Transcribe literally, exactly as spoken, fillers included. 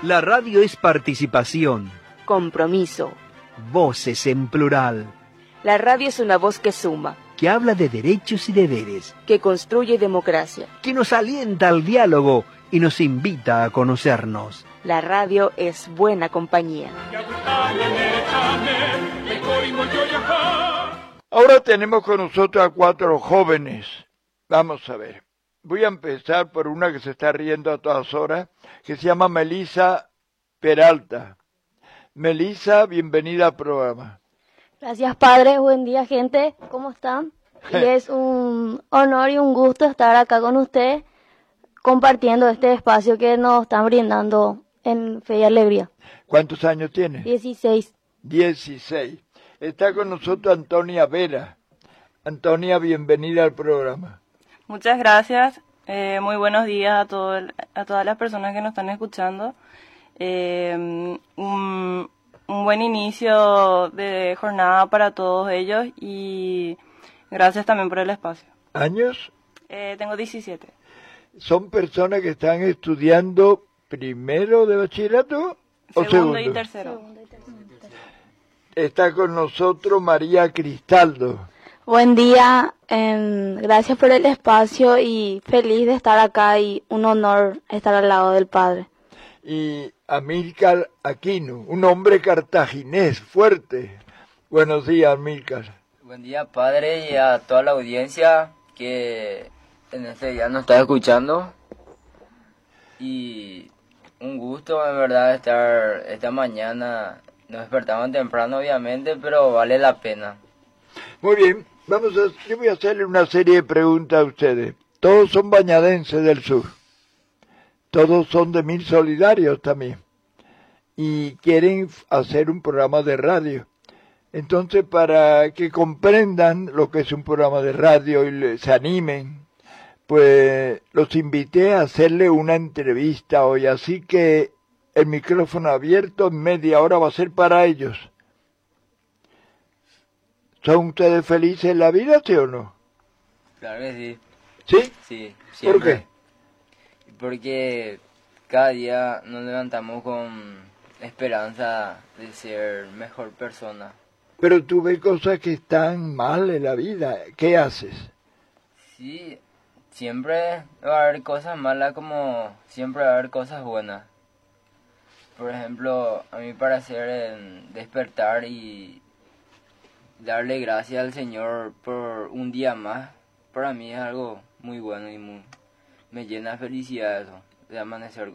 La radio es participación. Compromiso. Voces en plural. La radio es una voz que suma. Que habla de derechos y deberes. Que construye democracia. Que nos alienta al diálogo y nos invita a conocernos. La radio es buena compañía. Ahora tenemos con nosotros a cuatro jóvenes. Vamos a ver. Voy a empezar por una que se está riendo a todas horas, que se llama Melissa Peralta. Melissa, bienvenida al programa. Gracias, padre. Buen día, gente. ¿Cómo están? Y es un honor y un gusto estar acá con ustedes compartiendo este espacio que nos están brindando en Fe y Alegría. ¿Cuántos años tienes? Dieciséis. Dieciséis. Está con nosotros Antonia Vera. Antonia, bienvenida al programa. Muchas gracias. Eh, muy buenos días a, todo el, a todas las personas que nos están escuchando. Eh, un, un buen inicio de jornada para todos ellos y gracias también por el espacio. ¿Años? Eh, tengo diecisiete. ¿Son personas que están estudiando primero de bachillerato o segundo? Segundo y tercero. Segundo y tercero. Está con nosotros María Cristaldo. Buen día, eh, gracias por el espacio y feliz de estar acá y un honor estar al lado del padre. Y Amílcar Aquino, un hombre cartaginés fuerte. Buenos días, Amílcar. Buen día, padre, y a toda la audiencia que en este día nos está escuchando. Y un gusto, en verdad, estar esta mañana. Nos despertamos temprano, obviamente, pero vale la pena. Muy bien, vamos a, yo voy a hacerle una serie de preguntas a ustedes. Todos son bañadenses del sur. Todos son de Mil Solidarios también. Y quieren hacer un programa de radio. Entonces, para que comprendan lo que es un programa de radio y les, se animen, pues los invité a hacerle una entrevista hoy. Así que el micrófono abierto en media hora va a ser para ellos. ¿Son ustedes felices en la vida, sí o no? Claro que sí. ¿Sí? Sí, siempre. ¿Por qué? Porque cada día nos levantamos con esperanza de ser mejor persona. Pero tú ves cosas que están mal en la vida. ¿Qué haces? Sí, siempre va a haber cosas malas como siempre va a haber cosas buenas. Por ejemplo, a mí para hacer en despertar y darle gracias al Señor por un día más, para mí es algo muy bueno y muy, me llena de felicidad eso, de amanecer.